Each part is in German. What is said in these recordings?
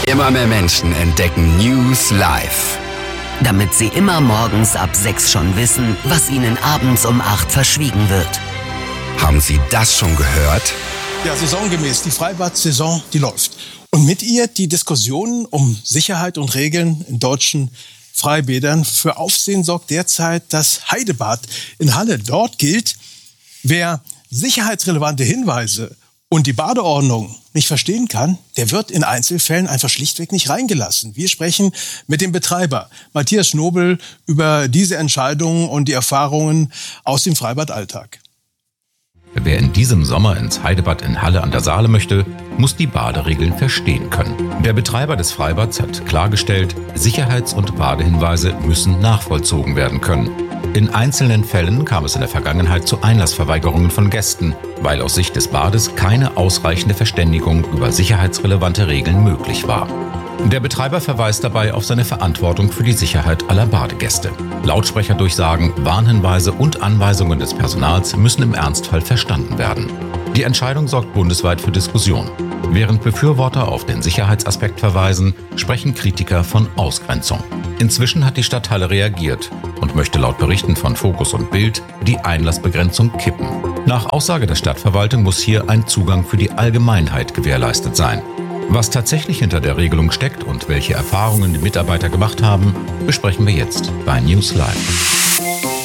Immer mehr Menschen entdecken News Live. Damit sie immer morgens ab 6 schon wissen, was ihnen abends um 8 verschwiegen wird. Haben Sie das schon gehört? Ja, saisongemäß. Die Freibad-Saison, die läuft. Und mit ihr die Diskussionen um Sicherheit und Regeln in deutschen Freibädern. Für Aufsehen sorgt derzeit das Heidebad in Halle. Dort gilt, wer sicherheitsrelevante Hinweise und die Badeordnung nicht verstehen kann, der wird in Einzelfällen einfach schlichtweg nicht reingelassen. Wir sprechen mit dem Betreiber Matthias Nobel über diese Entscheidungen und die Erfahrungen aus dem Freibadalltag. Wer in diesem Sommer ins Heidebad in Halle an der Saale möchte, muss die Baderegeln verstehen können. Der Betreiber des Freibads hat klargestellt, Sicherheits- und Badehinweise müssen nachvollzogen werden können. In einzelnen Fällen kam es in der Vergangenheit zu Einlassverweigerungen von Gästen, weil aus Sicht des Bades keine ausreichende Verständigung über sicherheitsrelevante Regeln möglich war. Der Betreiber verweist dabei auf seine Verantwortung für die Sicherheit aller Badegäste. Lautsprecherdurchsagen, Warnhinweise und Anweisungen des Personals müssen im Ernstfall verstanden werden. Die Entscheidung sorgt bundesweit für Diskussion. Während Befürworter auf den Sicherheitsaspekt verweisen, sprechen Kritiker von Ausgrenzung. Inzwischen hat die Stadt Halle reagiert und möchte laut Berichten von Focus und Bild die Einlassbegrenzung kippen. Nach Aussage der Stadtverwaltung muss hier ein Zugang für die Allgemeinheit gewährleistet sein. Was tatsächlich hinter der Regelung steckt und welche Erfahrungen die Mitarbeiter gemacht haben, besprechen wir jetzt bei News Live.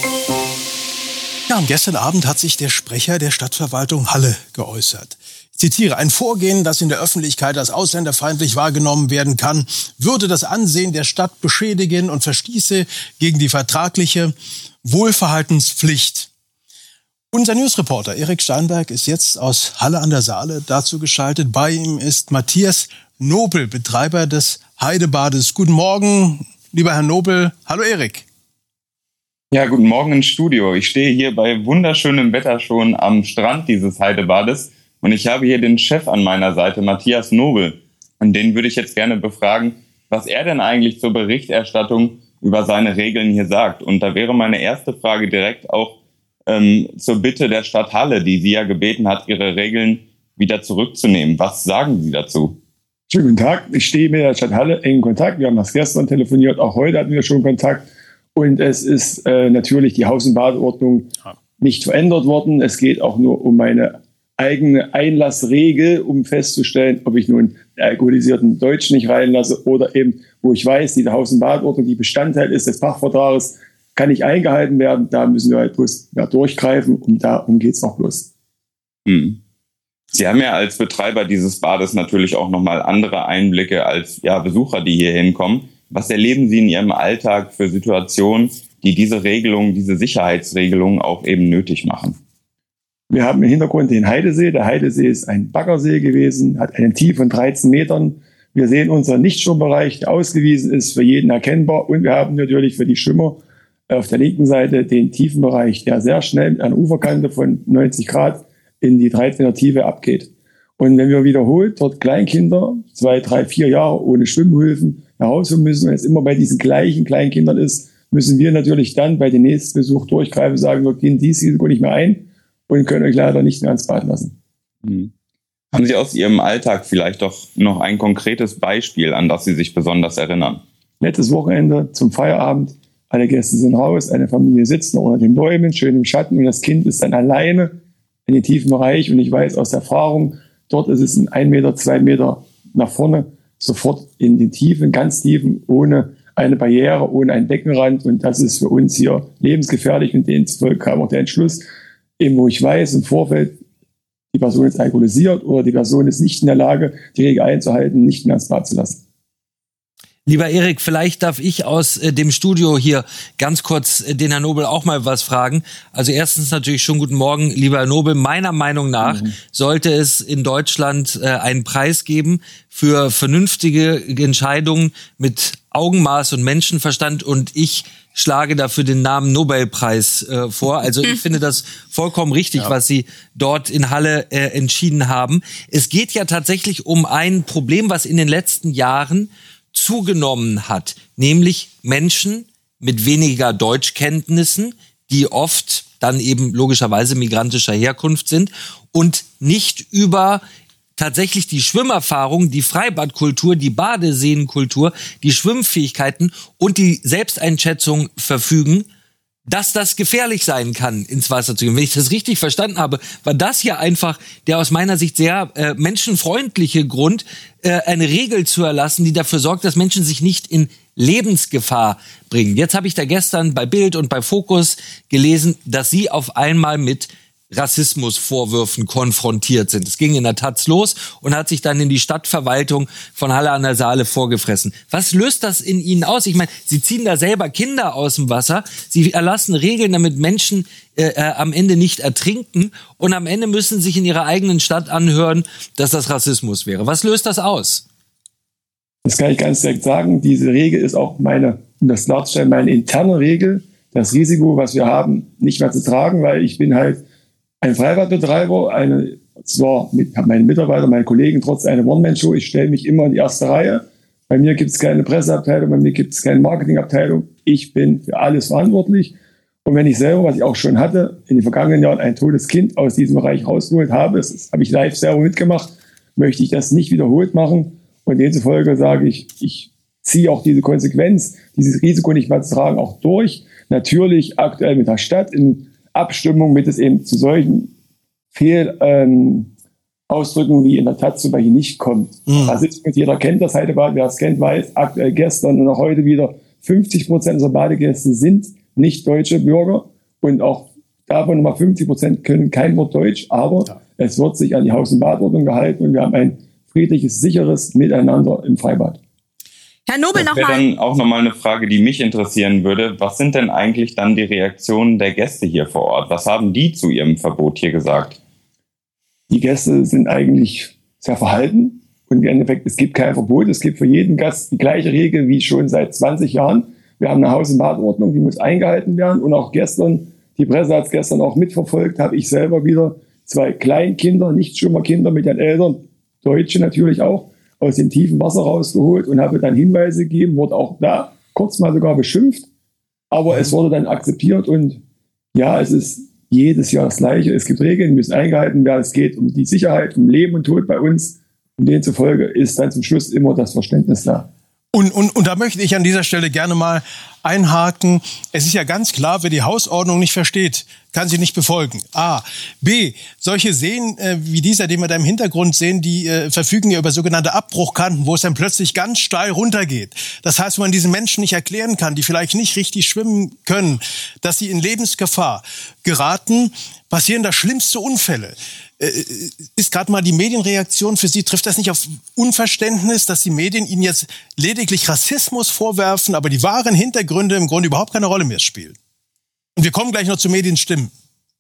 Ja, und gestern Abend hat sich der Sprecher der Stadtverwaltung Halle geäußert. Ich zitiere: Ein Vorgehen, das in der Öffentlichkeit als ausländerfeindlich wahrgenommen werden kann, würde das Ansehen der Stadt beschädigen und verstieße gegen die vertragliche Wohlverhaltenspflicht. Unser Newsreporter Erik Steinberg ist jetzt aus Halle an der Saale dazu geschaltet. Bei ihm ist Matthias Nobel, Betreiber des Heidebades. Guten Morgen, lieber Herr Nobel. Hallo Erik. Ja, guten Morgen ins Studio. Ich stehe hier bei wunderschönem Wetter schon am Strand dieses Heidebades und ich habe hier den Chef an meiner Seite, Matthias Nobel. Und den würde ich jetzt gerne befragen, was er denn eigentlich zur Berichterstattung über seine Regeln hier sagt. Und da wäre meine erste Frage direkt auch zur Bitte der Stadt Halle, die Sie ja gebeten hat, ihre Regeln wieder zurückzunehmen. Was sagen Sie dazu? Schönen guten Tag. Ich stehe mit der Stadt Halle in Kontakt. Wir haben das gestern telefoniert, auch heute hatten wir schon Kontakt. Und es ist natürlich die Haus- und Badeordnung nicht verändert worden. Es geht auch nur um meine eigene Einlassregel, um festzustellen, ob ich nun den alkoholisierten Deutschen nicht reinlasse oder eben, wo ich weiß, die Haus- und Badeordnung, die Bestandteil ist des Fachvertrages, kann nicht eingehalten werden. Da müssen wir halt bloß durchgreifen und darum geht es auch bloß. Sie haben ja als Betreiber dieses Bades natürlich auch nochmal andere Einblicke als Besucher, die hier hinkommen. Was erleben Sie in Ihrem Alltag für Situationen, die diese Regelung, diese Sicherheitsregelung auch eben nötig machen? Wir haben im Hintergrund den Heidesee. Der Heidesee ist ein Baggersee gewesen, hat eine Tiefe von 13 Metern. Wir sehen unseren Nichtschwimmbereich, der ausgewiesen ist, für jeden erkennbar. Und wir haben natürlich für die Schwimmer auf der linken Seite den Tiefenbereich, der sehr schnell mit einer Uferkante von 90 Grad in die 13 Meter Tiefe abgeht. Und wenn wir wiederholt dort Kleinkinder, 2, 3, 4 Jahre ohne Schwimmhilfen nach Hause müssen und es immer bei diesen gleichen Kleinkindern ist, müssen wir natürlich dann bei dem nächsten Besuch durchgreifen und sagen, wir gehen dieses Risiko nicht mehr ein und können euch leider nicht mehr ans Bad lassen. Haben Sie aus Ihrem Alltag vielleicht doch noch ein konkretes Beispiel, an das Sie sich besonders erinnern? Letztes Wochenende zum Feierabend. Alle Gäste sind raus, eine Familie sitzt noch unter den Bäumen, schön im Schatten und das Kind ist dann alleine in den tiefen Bereich und ich weiß aus Erfahrung, dort ist es ein 1 Meter, 2 Meter nach vorne, sofort in den Tiefen, ganz tiefen, ohne eine Barriere, ohne einen Beckenrand und das ist für uns hier lebensgefährlich und demzufolge kam auch der Entschluss, eben wo ich weiß im Vorfeld, die Person ist alkoholisiert oder die Person ist nicht in der Lage, die Regel einzuhalten, nicht mehr ins Bad zu lassen. Lieber Erik, vielleicht darf ich aus dem Studio hier ganz kurz den Herrn Nobel auch mal was fragen. Also erstens natürlich schon guten Morgen, lieber Herr Nobel. Meiner Meinung nach sollte es in Deutschland einen Preis geben für vernünftige Entscheidungen mit Augenmaß und Menschenverstand. Und ich schlage dafür den Namen Nobelpreis vor. Also ich finde das vollkommen richtig, was Sie dort in Halle entschieden haben. Es geht ja tatsächlich um ein Problem, was in den letzten Jahren zugenommen hat, nämlich Menschen mit weniger Deutschkenntnissen, die oft dann eben logischerweise migrantischer Herkunft sind und nicht über tatsächlich die Schwimmerfahrung, die Freibadkultur, die Badeseenkultur, die Schwimmfähigkeiten und die Selbsteinschätzung verfügen, dass das gefährlich sein kann, ins Wasser zu gehen. Wenn ich das richtig verstanden habe, war das ja einfach der aus meiner Sicht sehr menschenfreundliche Grund, eine Regel zu erlassen, die dafür sorgt, dass Menschen sich nicht in Lebensgefahr bringen. Jetzt habe ich da gestern bei Bild und bei Focus gelesen, dass Sie auf einmal mit Rassismusvorwürfen konfrontiert sind. Es ging in der Taz los und hat sich dann in die Stadtverwaltung von Halle an der Saale vorgefressen. Was löst das in Ihnen aus? Ich meine, Sie ziehen da selber Kinder aus dem Wasser, Sie erlassen Regeln, damit Menschen am Ende nicht ertrinken und am Ende müssen sich in ihrer eigenen Stadt anhören, dass das Rassismus wäre. Was löst das aus? Das kann ich ganz direkt sagen. Diese Regel ist auch um das klarzustellen, meine interne Regel, das Risiko, was wir haben, nicht mehr zu tragen, weil ich bin halt ein Freibadbetreiber, zwar habe meine Mitarbeiter, meine Kollegen trotz einer One-Man-Show, ich stelle mich immer in die erste Reihe. Bei mir gibt es keine Presseabteilung, bei mir gibt es keine Marketingabteilung. Ich bin für alles verantwortlich. Und wenn ich selber, was ich auch schon hatte, in den vergangenen Jahren ein totes Kind aus diesem Bereich rausgeholt habe, das habe ich live selber mitgemacht, möchte ich das nicht wiederholt machen. Und demzufolge sage ich, ich ziehe auch diese Konsequenz, dieses Risiko nicht mehr zu tragen, auch durch. Natürlich aktuell mit der Stadt in Abstimmung, mit es eben zu solchen Fehlausdrücken wie in der Taz zum Beispiel nicht kommt. Rassismus, jeder kennt das Heidebad, wer es kennt, weiß, aktuell gestern und auch heute wieder 50% unserer Badegäste sind nicht deutsche Bürger und auch davon nochmal 50% können kein Wort Deutsch, aber es wird sich an die Haus- und Badordnung gehalten und wir haben ein friedliches, sicheres Miteinander im Freibad. Herr Nobel, das wäre dann auch nochmal eine Frage, die mich interessieren würde. Was sind denn eigentlich dann die Reaktionen der Gäste hier vor Ort? Was haben die zu ihrem Verbot hier gesagt? Die Gäste sind eigentlich sehr verhalten und im Endeffekt, es gibt kein Verbot. Es gibt für jeden Gast die gleiche Regel wie schon seit 20 Jahren. Wir haben eine Haus- und Badordnung, die muss eingehalten werden. Und auch gestern, die Presse hat es gestern auch mitverfolgt, habe ich selber wieder 2 Kleinkinder, Nichtschwimmerkinder mit den Eltern, Deutsche natürlich auch, aus dem tiefen Wasser rausgeholt und habe dann Hinweise gegeben, wurde auch da kurz mal sogar beschimpft, aber es wurde dann akzeptiert und ja, es ist jedes Jahr das Gleiche. Es gibt Regeln, die müssen eingehalten werden. Es geht um die Sicherheit, um Leben und Tod bei uns und demzufolge ist dann zum Schluss immer das Verständnis da. Und da möchte ich an dieser Stelle gerne mal einhaken. Es ist ja ganz klar, wer die Hausordnung nicht versteht, kann sie nicht befolgen. A. B. Solche Seen wie dieser, den wir da im Hintergrund sehen, die verfügen ja über sogenannte Abbruchkanten, wo es dann plötzlich ganz steil runtergeht. Das heißt, wenn man diesen Menschen nicht erklären kann, die vielleicht nicht richtig schwimmen können, dass sie in Lebensgefahr geraten, passieren da schlimmste Unfälle. Ist gerade mal die Medienreaktion für Sie, trifft das nicht auf Unverständnis, dass die Medien Ihnen jetzt lediglich Rassismus vorwerfen, aber die wahren Hintergründe im Grunde überhaupt keine Rolle mehr spielen? Und wir kommen gleich noch zu Medienstimmen.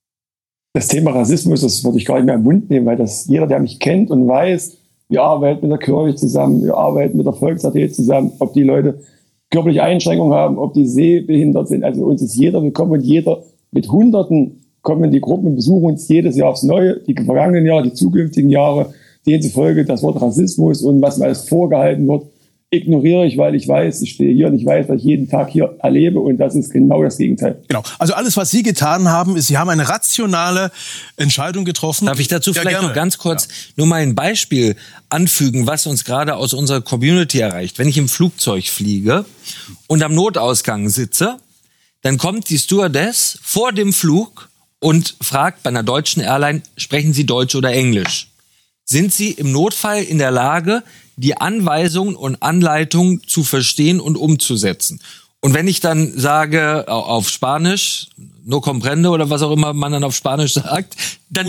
Das Thema Rassismus, das würde ich gar nicht mehr im Mund nehmen, weil das jeder, der mich kennt und weiß, wir arbeiten mit der Kirche zusammen, wir arbeiten mit der Volks-AT zusammen, ob die Leute körperliche Einschränkungen haben, ob die sehbehindert sind. Also uns ist jeder willkommen und jeder mit Hunderten kommen in die Gruppen und besuchen uns jedes Jahr aufs Neue, die vergangenen Jahre, die zukünftigen Jahre. Demzufolge das Wort Rassismus und was mir alles vorgehalten wird, ignoriere ich, weil ich weiß, ich stehe hier und ich weiß, was ich jeden Tag hier erlebe und das ist genau das Gegenteil. Genau. Also alles, was Sie getan haben, ist, Sie haben eine rationale Entscheidung getroffen. Darf ich dazu vielleicht noch ganz kurz nur mal ein Beispiel anfügen, was uns gerade aus unserer Community erreicht. Wenn ich im Flugzeug fliege und am Notausgang sitze, dann kommt die Stewardess vor dem Flug und fragt bei einer deutschen Airline, sprechen Sie Deutsch oder Englisch? Sind Sie im Notfall in der Lage, die Anweisungen und Anleitungen zu verstehen und umzusetzen? Und wenn ich dann sage auf Spanisch, no comprende oder was auch immer man dann auf Spanisch sagt, dann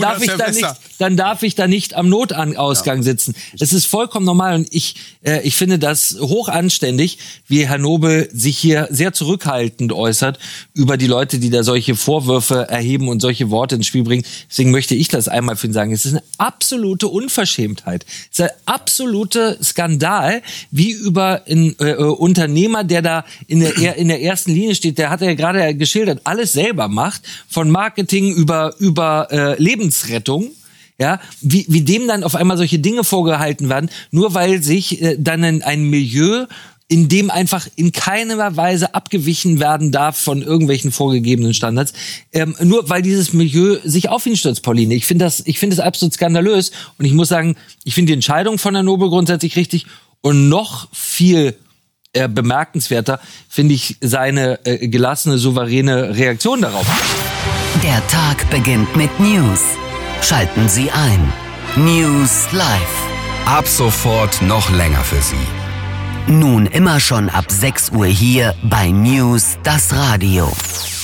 darf ich da nicht am Notausgang sitzen. Das ist vollkommen normal und ich finde das hoch anständig, wie Herr Nobel sich hier sehr zurückhaltend äußert über die Leute, die da solche Vorwürfe erheben und solche Worte ins Spiel bringen. Deswegen möchte ich das einmal für ihn sagen. Es ist eine absolute Unverschämtheit. Es ist ein absoluter Skandal, wie über einen Unternehmer, der da in der ersten Linie steht, der hat ja gerade geschildert, alles selber macht, von Marketing über Lebensrettung, ja, wie dem dann auf einmal solche Dinge vorgehalten werden, nur weil sich dann ein Milieu in dem einfach in keiner Weise abgewichen werden darf von irgendwelchen vorgegebenen Standards, nur weil dieses Milieu sich auf ihn stürzt, Pauline. Ich finde das absolut skandalös und ich muss sagen, ich finde die Entscheidung von Herrn Nobel grundsätzlich richtig und noch viel bemerkenswerter finde ich seine gelassene, souveräne Reaktion darauf. Der Tag beginnt mit News. Schalten Sie ein. News Live. Ab sofort noch länger für Sie. Nun immer schon ab 6 Uhr hier bei News, das Radio.